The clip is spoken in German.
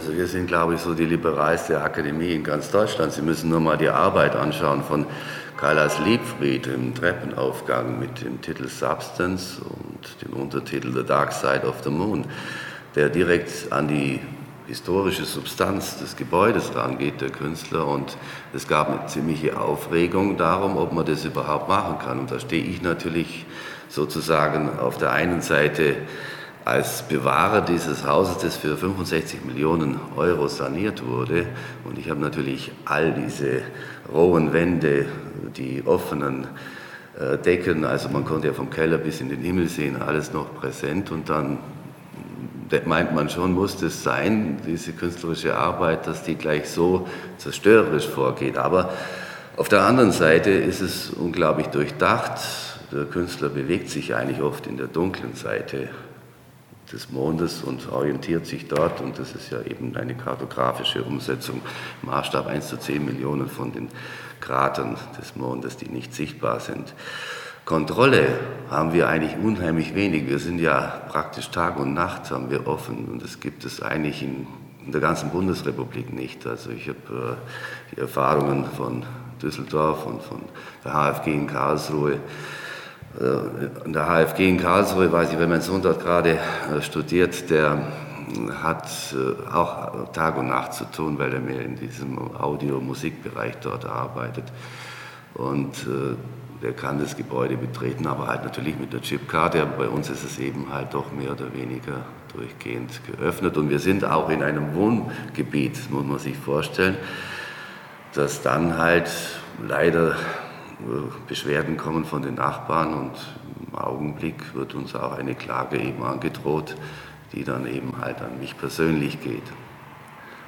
Also wir sind, glaube ich, so die liberalste Akademie in ganz Deutschland. Sie müssen nur mal die Arbeit anschauen von Kailas Liebfried im Treppenaufgang mit dem Titel Substance und dem Untertitel The Dark Side of the Moon, der direkt an die historische Substanz des Gebäudes rangeht, der Künstler. Und es gab eine ziemliche Aufregung darum, ob man das überhaupt machen kann. Und da stehe ich natürlich sozusagen auf der einen Seite als Bewahrer dieses Hauses, das für 65 Millionen Euro saniert wurde. Und ich habe natürlich all diese rohen Wände, die offenen Decken, also man konnte ja vom Keller bis in den Himmel sehen, alles noch präsent. Und dann meint man schon, muss es sein, diese künstlerische Arbeit, dass die gleich so zerstörerisch vorgeht. Aber auf der anderen Seite ist es unglaublich durchdacht. Der Künstler bewegt sich eigentlich oft in der dunklen Seite des Mondes und orientiert sich dort, und das ist ja eben eine kartografische Umsetzung, Maßstab 1:10 Millionen von den Kratern des Mondes, die nicht sichtbar sind. Kontrolle haben wir eigentlich unheimlich wenig. Wir sind ja praktisch Tag und Nacht haben wir offen, und das gibt es eigentlich in der ganzen Bundesrepublik nicht. Also ich habe die Erfahrungen von Düsseldorf und von der HFG in Karlsruhe. An der HFG in Karlsruhe, weiß ich, wenn mein Sohn dort gerade studiert, der hat auch Tag und Nacht zu tun, weil er mehr in diesem Audio-Musikbereich dort arbeitet. Und der kann das Gebäude betreten, aber halt natürlich mit der Chipkarte. Aber bei uns ist es eben halt doch mehr oder weniger durchgehend geöffnet. Und wir sind auch in einem Wohngebiet, das muss man sich vorstellen, dass dann halt leider Beschwerden kommen von den Nachbarn, und im Augenblick wird uns auch eine Klage eben angedroht, die dann eben halt an mich persönlich geht.